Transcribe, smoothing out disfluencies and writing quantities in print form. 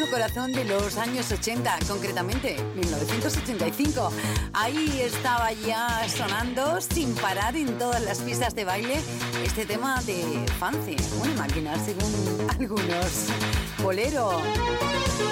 tu corazón de los años 80, concretamente 1985. Ahí estaba ya sonando sin parar en todas las pistas de baile este tema de Fancy, una máquina según algunos. Bolero.